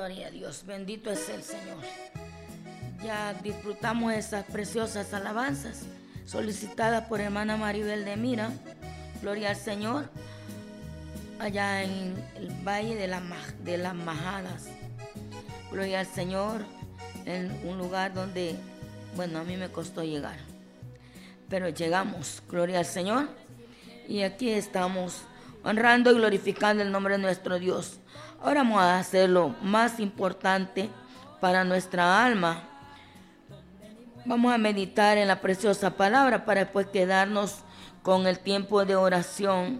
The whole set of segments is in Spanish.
Gloria a Dios, bendito es el Señor. Ya disfrutamos esas preciosas alabanzas solicitadas por hermana Maribel de Mira. Gloria al Señor, allá en el Valle de las Majadas. Gloria al Señor, en un lugar donde, bueno, a mí me costó llegar, pero llegamos, gloria al Señor, y aquí estamos honrando y glorificando el nombre de nuestro Dios. Ahora vamos a hacer lo más importante para nuestra alma. Vamos a meditar en la preciosa palabra para después quedarnos con el tiempo de oración.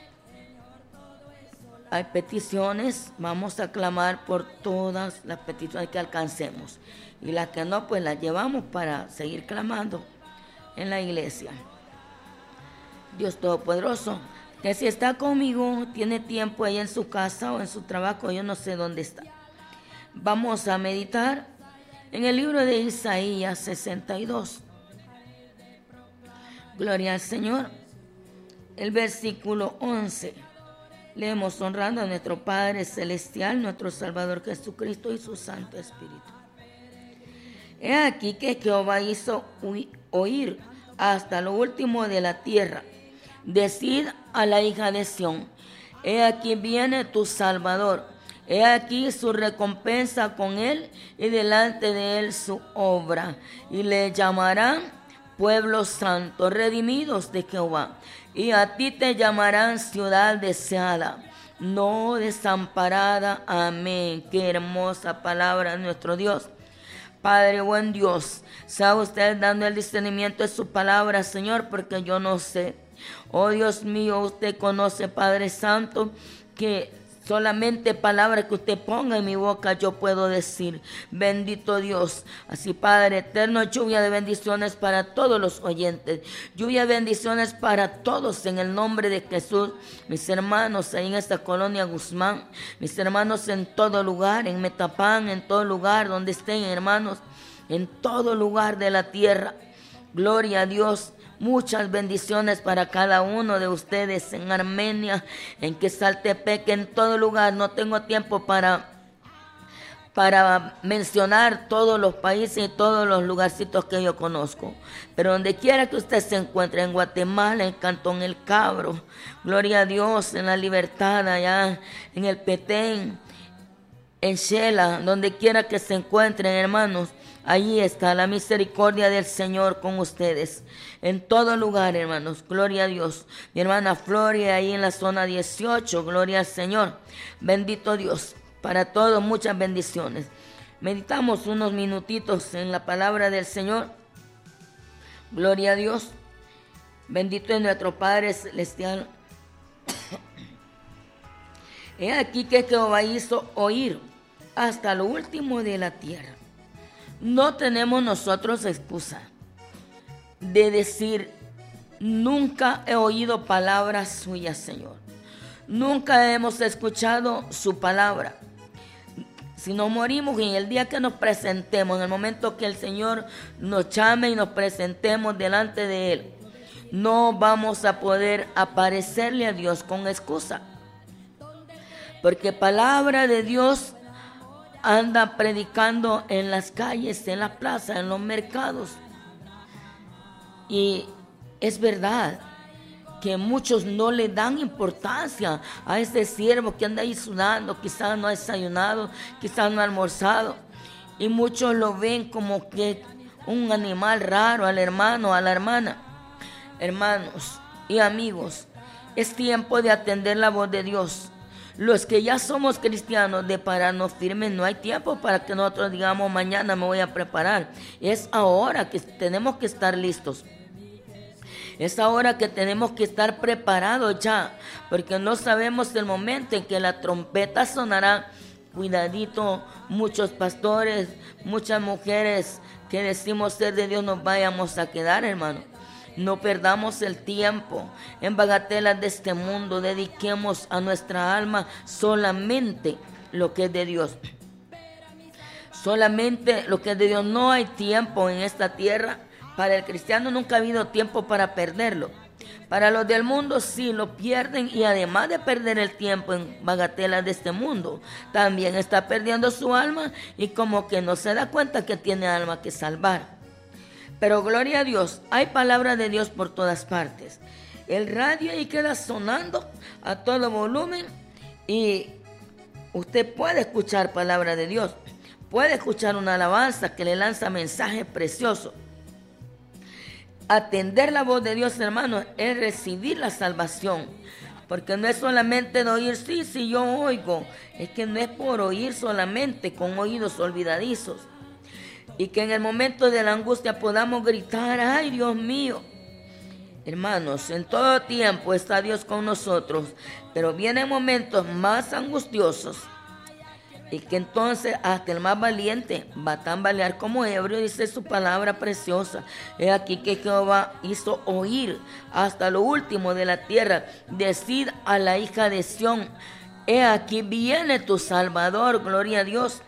Hay peticiones, vamos a clamar por todas las peticiones que alcancemos. Y las que no, pues las llevamos para seguir clamando en la iglesia. Dios Todopoderoso, que si está conmigo, tiene tiempo ahí en su casa o en su trabajo, yo no sé dónde está. Vamos a meditar en el libro de Isaías 62. Gloria al Señor. El versículo 11. Leemos honrando a nuestro Padre Celestial, nuestro Salvador Jesucristo y su Santo Espíritu. He aquí que Jehová hizo oír hasta lo último de la tierra. Decid a la hija de Sión, he aquí viene tu Salvador, he aquí su recompensa con él y delante de él su obra. Y le llamarán pueblo santo, redimidos de Jehová. Y a ti te llamarán ciudad deseada, no desamparada. Amén. Qué hermosa palabra de nuestro Dios. Padre, buen Dios, sea usted dando el discernimiento de su palabra, Señor, porque yo no sé. Oh Dios mío, usted conoce, Padre Santo, que solamente palabras que usted ponga en mi boca yo puedo decir. Bendito Dios. Así, Padre eterno, lluvia de bendiciones para todos los oyentes. Lluvia de bendiciones para todos en el nombre de Jesús. Mis hermanos ahí en esta colonia Guzmán. Mis hermanos en todo lugar, en Metapán, en todo lugar donde estén, hermanos. En todo lugar de la tierra. Gloria a Dios. Muchas bendiciones para cada uno de ustedes en Armenia, en Quesaltepec, en todo lugar. No tengo tiempo para mencionar todos los países y todos los lugarcitos que yo conozco. Pero donde quiera que usted se encuentre, en Guatemala, en Cantón El Cabro, gloria a Dios, en La Libertad, allá en el Petén, en Shela, donde quiera que se encuentren, hermanos. Allí está la misericordia del Señor con ustedes. En todo lugar, hermanos. Gloria a Dios. Mi hermana Floria ahí en la zona 18. Gloria al Señor. Bendito Dios. Para todos, muchas bendiciones. Meditamos unos minutitos en la palabra del Señor. Gloria a Dios. Bendito es nuestro Padre Celestial. He aquí que Jehová hizo oír hasta lo último de la tierra. No tenemos nosotros excusa de decir, nunca he oído palabras suyas, Señor. Nunca hemos escuchado su palabra. Si nos morimos en el día que nos presentemos, en el momento que el Señor nos llame y nos presentemos delante de Él, no vamos a poder aparecerle a Dios con excusa. Porque palabra de Dios anda predicando en las calles, en las plazas, en los mercados. Y es verdad que muchos no le dan importancia a este siervo que anda ahí sudando, quizás no ha desayunado, quizás no ha almorzado. Y muchos lo ven como que un animal raro al hermano, a la hermana. Hermanos y amigos, es tiempo de atender la voz de Dios. Los que ya somos cristianos, de pararnos firmes, no hay tiempo para que nosotros digamos mañana me voy a preparar. Es ahora que tenemos que estar listos. Es ahora que tenemos que estar preparados ya, porque no sabemos el momento en que la trompeta sonará. Cuidadito, muchos pastores, muchas mujeres que decimos ser de Dios nos vayamos a quedar, hermano. No perdamos el tiempo en bagatelas de este mundo. Dediquemos a nuestra alma solamente lo que es de Dios. Solamente lo que es de Dios. No hay tiempo en esta tierra. Para el cristiano nunca ha habido tiempo para perderlo. Para los del mundo sí lo pierden, y además de perder el tiempo en bagatelas de este mundo, también está perdiendo su alma y como que no se da cuenta que tiene alma que salvar. Pero gloria a Dios, hay palabra de Dios por todas partes. El radio ahí queda sonando a todo volumen y usted puede escuchar palabra de Dios. Puede escuchar una alabanza que le lanza mensajes preciosos. Atender la voz de Dios, hermano, es recibir la salvación. Porque no es solamente de oír, sí, yo oigo. Es que no es por oír solamente con oídos olvidadizos. Y que en el momento de la angustia podamos gritar, ¡ay, Dios mío! Hermanos, en todo tiempo está Dios con nosotros, pero vienen momentos más angustiosos y que entonces hasta el más valiente va a tambalear como ebrio, dice su palabra preciosa. He aquí que Jehová hizo oír hasta lo último de la tierra, decid a la hija de Sión, he aquí viene tu Salvador, gloria a Dios.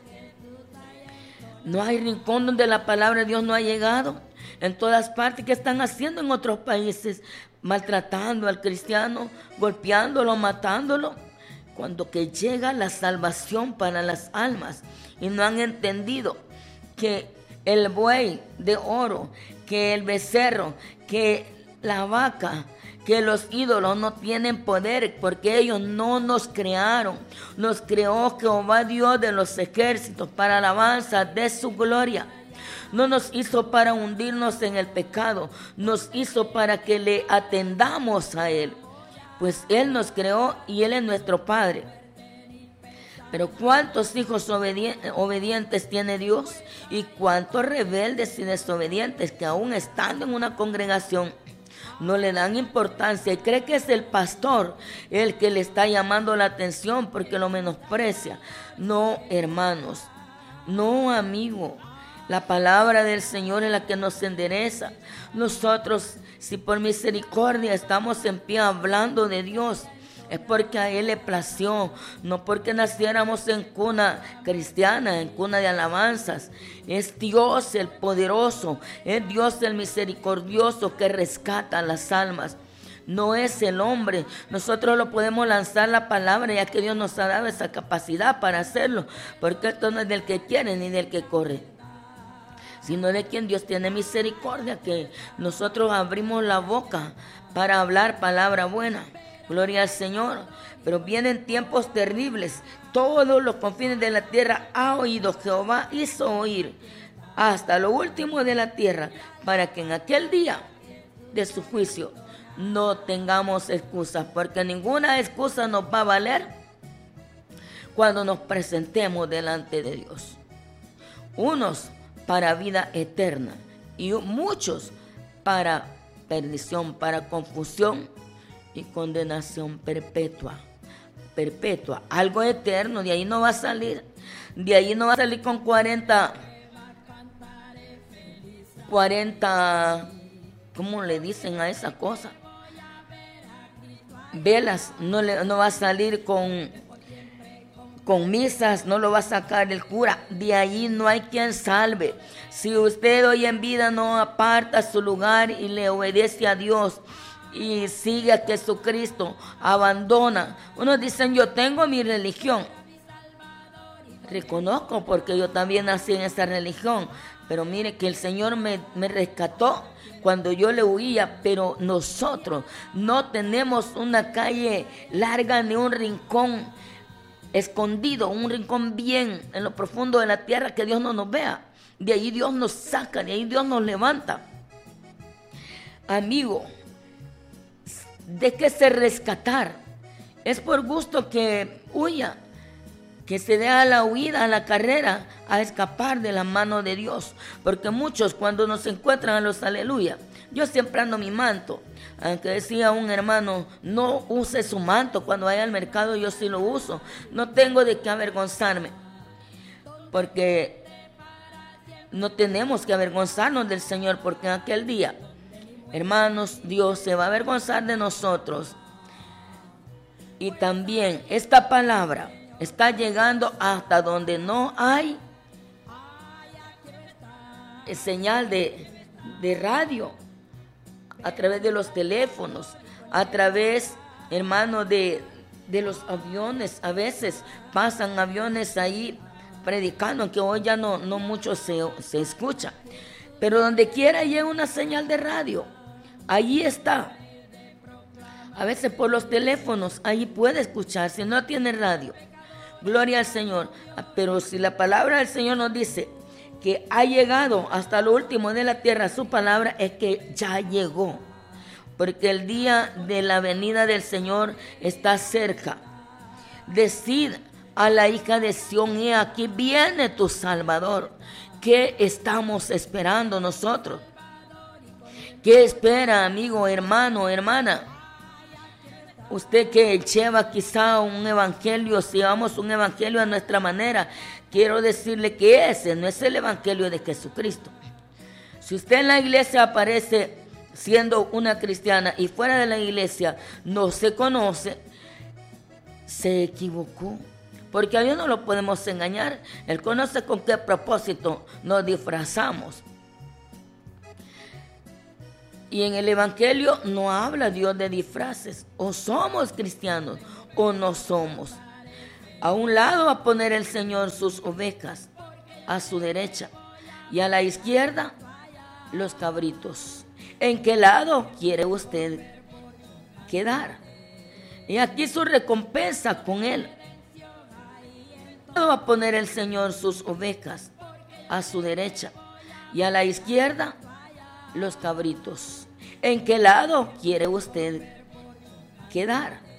No hay rincón donde la palabra de Dios no ha llegado. En todas partes. ¿Qué están haciendo en otros países? Maltratando al cristiano, golpeándolo, matándolo. Cuando que llega la salvación para las almas. Y no han entendido que el buey de oro, que el becerro, que la vaca, que los ídolos no tienen poder, porque ellos no nos crearon. Nos creó Jehová Dios de los ejércitos para alabanza de su gloria. No nos hizo para hundirnos en el pecado, nos hizo para que le atendamos a Él. Pues Él nos creó y Él es nuestro Padre. Pero ¿cuántos hijos obedientes tiene Dios? Y cuántos rebeldes y desobedientes que aún estando en una congregación no le dan importancia y cree que es el pastor el que le está llamando la atención porque lo menosprecia. No, hermanos, no, amigo. La palabra del Señor es la que nos endereza. Nosotros, si por misericordia estamos en pie hablando de Dios, es porque a Él le plació, no porque naciéramos en cuna cristiana, en cuna de alabanzas. Es Dios el poderoso, es Dios el misericordioso que rescata las almas. No es el hombre. Nosotros lo podemos lanzar la palabra, ya que Dios nos ha dado esa capacidad para hacerlo, porque esto no es del que quiere ni del que corre, sino de quien Dios tiene misericordia, que nosotros abrimos la boca para hablar palabra buena. Gloria al Señor. Pero vienen tiempos terribles. Todos los confines de la tierra ha oído Jehová, hizo oír hasta lo último de la tierra, para que en aquel día de su juicio no tengamos excusas, porque ninguna excusa nos va a valer cuando nos presentemos delante de Dios. Unos para vida eterna y muchos para perdición, para confusión y condenación perpetua. Perpetua, algo eterno, de ahí no va a salir. De ahí no va a salir con 40, ¿cómo le dicen a esa cosa? Velas, no va a salir con misas, no lo va a sacar el cura. De ahí no hay quien salve. Si usted hoy en vida no aparta su lugar y le obedece a Dios y sigue a Jesucristo, abandona. Unos dicen, yo tengo mi religión. Reconozco, porque yo también nací en esa religión. Pero mire que el Señor me rescató cuando yo le huía. Pero nosotros no tenemos una calle larga ni un rincón escondido, un rincón bien en lo profundo de la tierra que Dios no nos vea. De ahí Dios nos saca, de ahí Dios nos levanta. Amigo, déjese rescatar. Es por gusto que huya, que se dé a la huida, a la carrera, a escapar de la mano de Dios. Porque muchos cuando nos encuentran a los aleluya, yo siempre ando mi manto. Aunque decía un hermano, no use su manto cuando vaya al mercado, yo sí lo uso. No tengo de qué avergonzarme, porque no tenemos que avergonzarnos del Señor, porque en aquel día, hermanos, Dios se va a avergonzar de nosotros. Y también esta palabra está llegando hasta donde no hay señal de radio, a través de los teléfonos, a través, hermano, de los aviones. A veces pasan aviones ahí predicando, que hoy ya no mucho se escucha. Pero donde quiera llega una señal de radio, allí está. A veces por los teléfonos, allí puede escuchar, si no tiene radio. Gloria al Señor. Pero si la palabra del Señor nos dice que ha llegado hasta lo último de la tierra su palabra, es que ya llegó. Porque el día de la venida del Señor está cerca. Decid a la hija de Sión, y aquí viene tu Salvador. ¿Qué estamos esperando nosotros? ¿Qué espera, amigo, hermano, hermana? Usted que lleva quizá un evangelio, si llevamos un evangelio a nuestra manera, quiero decirle que ese no es el evangelio de Jesucristo. Si usted en la iglesia aparece siendo una cristiana y fuera de la iglesia no se conoce, se equivocó. Porque a Dios no lo podemos engañar. Él conoce con qué propósito nos disfrazamos. Y en el Evangelio no habla Dios de disfraces. O somos cristianos o no somos. A un lado va a poner el Señor sus ovejas, a su derecha, y a la izquierda los cabritos. ¿En qué lado quiere usted quedar? Y aquí su recompensa con Él. Va a poner el Señor sus ovejas a su derecha y a la izquierda los cabritos. ¿En qué lado quiere usted quedar?